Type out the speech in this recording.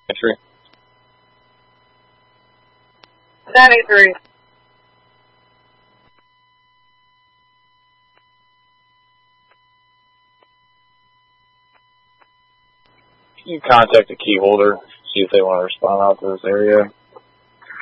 Entry. 93. You contact the key holder, see if they want to respond out to this area.